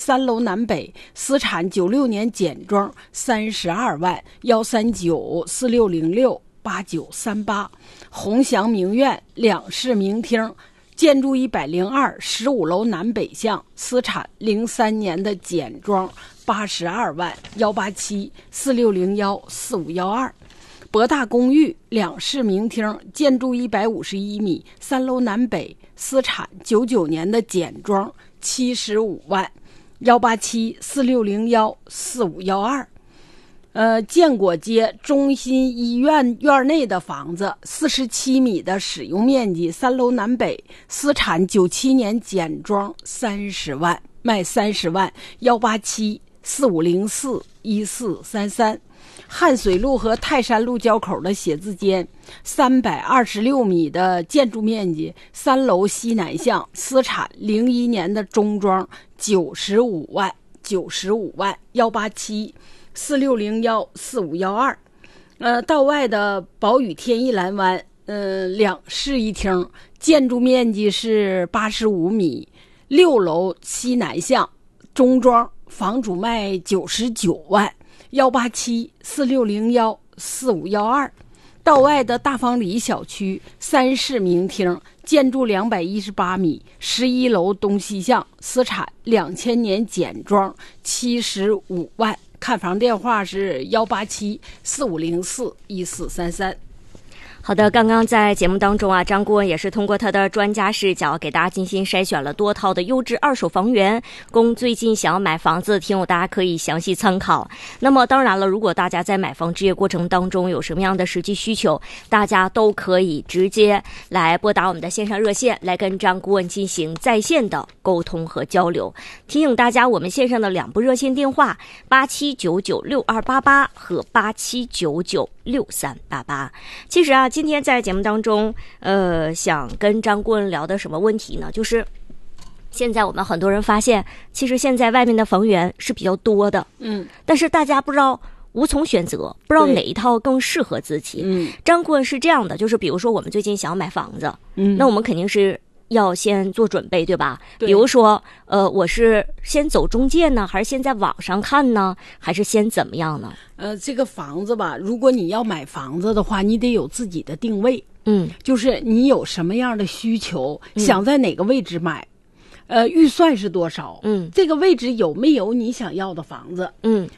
3楼南北，私产96年简装32万13946068938。鸿祥名苑两室名厅，建筑102，15楼南北向，私产03年的简装82万18746014512。博大公寓两室名厅，建筑151米，3楼南北，私产99年的简装75万18746014512。建国街中心医院院内的房子，47米的使用面积，3楼南北，私产97年简装30万，卖30万18745041433。汉水路和泰山路交口的写字间，326米的建筑面积，3楼西南向，私产01年的中装95万18746014512。道外的宝宇天一蓝湾两室一厅，建筑面积是85米，6楼西南向，中装，房主卖99万18746014512。道外的大方里小区3室名厅，建筑218米，11楼东西向，私产2000年简装75万。看房电话是18745041433。 好的，刚刚在节目当中啊，张顾问也是通过他的专家视角给大家精心筛选了多套的优质二手房源，供最近想要买房子的听友大家可以详细参考。那么当然了，如果大家在买房置业过程当中有什么样的实际需求，大家都可以直接来拨打我们的线上热线，来跟张顾问进行在线的沟通和交流。提醒大家，我们线上的2部热线电话87996288和87996388。其实啊，今天在节目当中想跟张顾问聊的什么问题呢，就是现在我们很多人发现，其实现在外面的房源是比较多的，但是大家不知道，无从选择，不知道哪一套更适合自己。张顾问是这样的，就是比如说我们最近想要买房子，那我们肯定是要先做准备，对吧？对，比如说我是先走中介呢，还是先在网上看呢，还是先怎么样呢？ 这个房子吧，如果你要买房子的话，你得有自己的定位，就是你有什么样的需求，想在哪个位置买，预算是多少，这个位置有没有你想要的房子，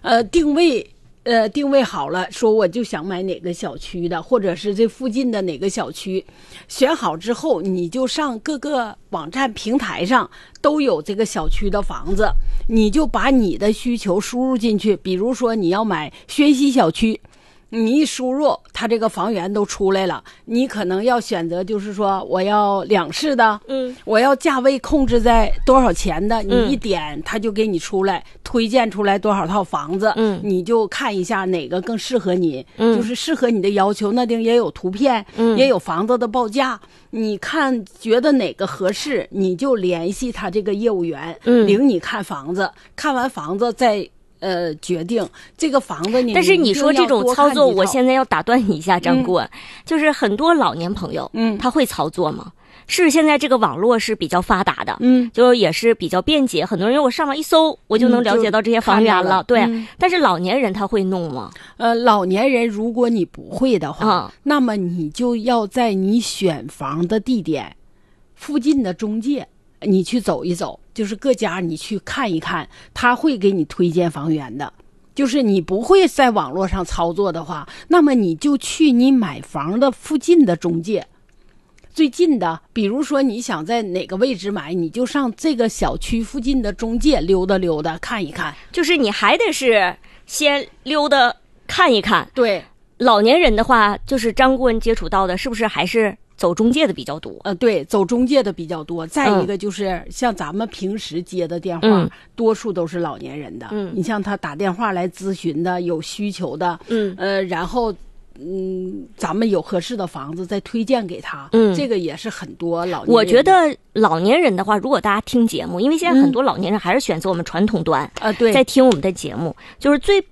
定位好了，说我就想买哪个小区的，或者是这附近的哪个小区，选好之后，你就上各个网站平台上都有这个小区的房子，你就把你的需求输入进去。比如说你要买宣西小区，你一输入，它这个房源都出来了。你可能要选择，就是说我要2室的，我要价位控制在多少钱的，你一点它就给你出来，推荐出来多少套房子，你就看一下哪个更适合你，就是适合你的要求。那顶也有图片，也有房子的报价，你看觉得哪个合适，你就联系他这个业务员，领你看房子，看完房子再决定这个房子。 但是你说这种操作，我现在要打断你一下，张顾问，就是很多老年朋友，他会操作吗？是现在这个网络是比较发达的，就也是比较便捷，很多人我上网一搜，我就能了解到这些房源了，对。但是老年人他会弄吗？ 老年人如果你不会的话，那么你就要在你选房的地点附近的中介，你去走一走，就是各家你去看一看，他会给你推荐房源的。就是你不会在网络上操作的话，那么你就去你买房的附近的中介，最近的，比如说你想在哪个位置买，你就上这个小区附近的中介溜达溜达看一看。 就是你还得是先溜达看一看。 对， 老年人的话，就是张顾问接触到的，是不是还是走中介的比较多？ 对，走中介的比较多。再一个就是像咱们平时接的电话，多数都是老年人的。你像他打电话来咨询的，有需求的，然后咱们有合适的房子再推荐给他，这个也是很多老年人。 我觉得老年人的话，如果大家听节目，因为现在很多老年人还是选择我们传统端，对，在听我们的节目，就是最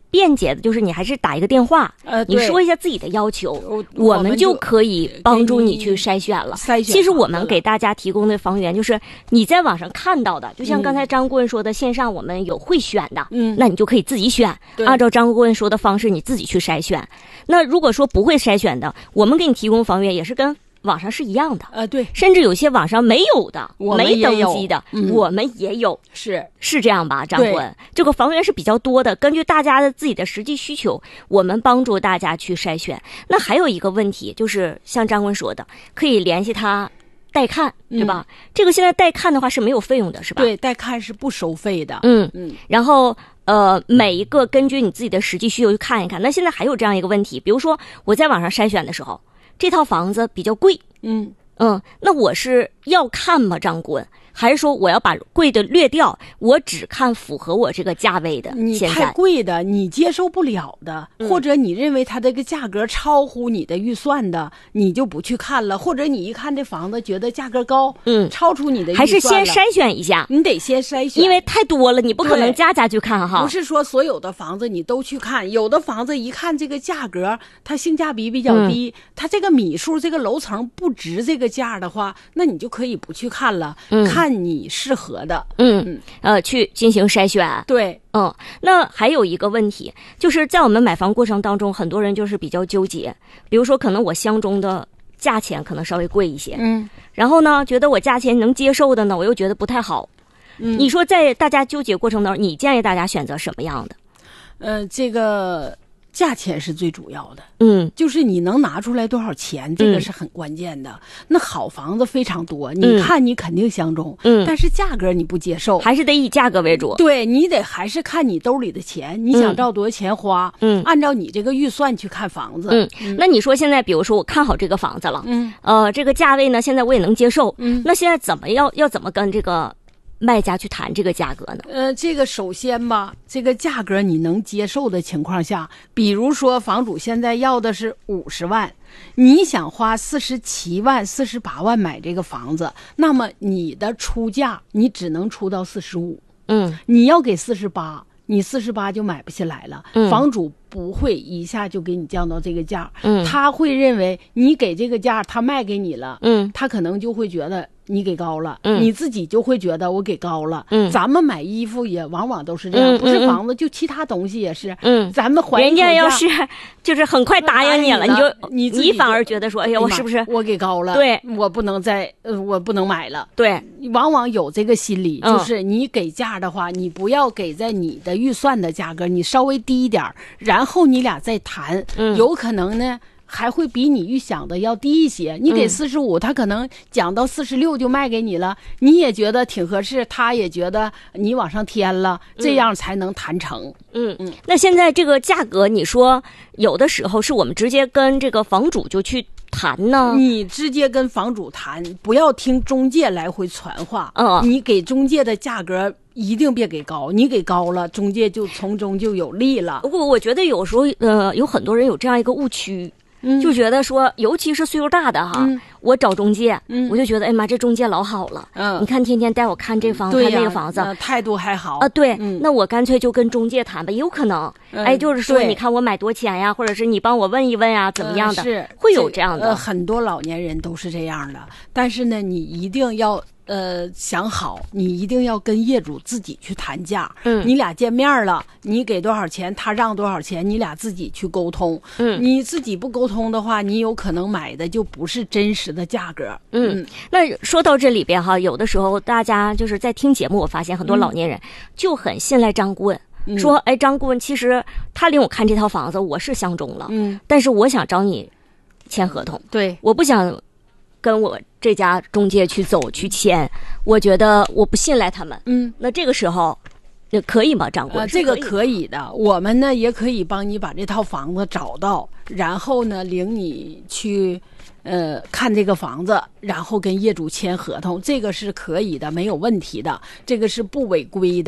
便捷的，就是你还是打一个电话，你说一下自己的要求，我们就可以帮助你去筛选了。其实我们给大家提供的房源就是你在网上看到的，就像刚才张顾问说的，线上我们有会选的，那你就可以自己选，按照张顾问说的方式你自己去筛选。那如果说不会筛选的，我们给你提供房源也是跟网上是一样的， 对， 甚至有些网上没有的，没登记的，我们也有，是这样吧，张顾问？这个房源是比较多的，根据大家的自己的实际需求，我们帮助大家去筛选。那还有一个问题，就是像张顾问说的，可以联系他带看，对吧？这个现在带看的话是没有费用的，是吧？ 对，带看是不收费的。 然后每一个根据你自己的实际需求去看一看。那现在还有这样一个问题，比如说我在网上筛选的时候，这套房子比较贵，那我是要看吗，张顾问？还是说我要把贵的略掉，我只看符合我这个价位的？ 你太贵的你接受不了的，或者你认为它这个价格超乎你的预算的，你就不去看了。或者你一看这房子觉得价格高，超出你的预算了， 还是先筛选一下。 你得先筛选， 因为太多了，你不可能家家去看哈。 不是说所有的房子你都去看，有的房子一看这个价格，它性价比比较低，它这个米数这个楼层不值这个价的话，那你就可以不去看了，看你适合的， 去进行筛选。 对， 那还有一个问题，就是在我们买房过程当中，很多人就是比较纠结，比如说可能我相中的价钱可能稍微贵一些，然后呢，觉得我价钱能接受的呢，我又觉得不太好。你说在大家纠结过程当中，你建议大家选择什么样的？ 这个价钱是最主要的，就是你能拿出来多少钱，这个是很关键的。那好房子非常多，你看你肯定相中，但是价格你不接受， 还是得以价格为主。 对，你得还是看你兜里的钱，你想照多少钱花，按照你这个预算去看房子。 那你说现在比如说我看好这个房子了，这个价位呢现在我也能接受，那现在要怎么跟这个卖家去谈这个价格呢？ 这个首先吧，这个价格你能接受的情况下，比如说房主现在要的是50万，你想花47万、48万买这个房子，那么你的出价你只能出到45，你要给48，你48就买不下来了，房主不会一下就给你降到这个价，他会认为你给这个价，他卖给你了，他可能就会觉得你给高了，你自己就会觉得我给高了。咱们买衣服也往往都是这样，不是房子就其他东西也是。咱们还人家要是就是很快答应你了，你反而觉得说，哎呀，我是不是我给高了？ 对， 我不能我不能买了。 对， 往往有这个心理，就是你给价的话，你不要给在你的预算的价格，你稍微低一点，然后你俩再谈，有可能呢。还会比你预想的要低一些，你给45，他可能讲到46就卖给你了，你也觉得挺合适，他也觉得你往上添了，这样才能谈成。 那现在这个价格，你说有的时候是我们直接跟这个房主就去谈呢？ 你直接跟房主谈，不要听中介来回传话。你给中介的价格一定别给高，你给高了，中介就从中就有利了。 不过我觉得有时候有很多人有这样一个误区。就觉得说，尤其是岁数大的哈，我找中介，我就觉得，哎妈，这中介老好了，你看天天带我看这房子，看那个房子， 态度还好啊，对，那我干脆就跟中介谈吧，也有可能，哎，就是说，你看我买多钱呀，或者是你帮我问一问啊，怎么样的， 是会有这样的， 很多老年人都是这样的，但是呢，你一定要。想好，你一定要跟业主自己去谈价。你俩见面了，你给多少钱，他让多少钱，你俩自己去沟通。你自己不沟通的话，你有可能买的就不是真实的价格。 那说到这里边哈，有的时候大家就是在听节目，我发现很多老年人就很信赖张顾问。说，哎，张顾问，其实他领我看这套房子，我是相中了，但是我想找你签合同， 对， 我不想跟我这家中介去走去签，我觉得我不信赖他们。那这个时候也可以吗，张顾问？ 这个可以的，我们呢也可以帮你把这套房子找到，然后呢领你去看这个房子，然后跟业主签合同，这个是可以的，没有问题的，这个是不违规的。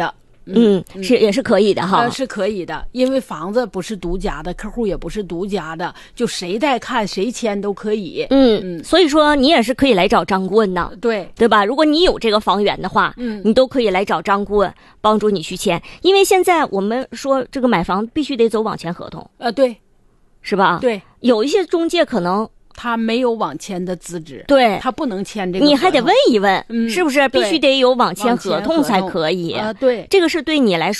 也是可以的哈， 是可以的，因为房子不是独家的，客户也不是独家的，就谁带看谁签都可以。 所以说你也是可以来找张顾问的，对吧？如果你有这个房源的话，你都可以来找张顾问帮助你去签，因为现在我们说这个买房必须得走网签合同， 对， 是吧？ 对， 有一些中介可能他没有网签的资质， 对， 他不能签这个合同， 你还得问一问，是不是必须得有网签合同才可以？ 对， 这个是对你来说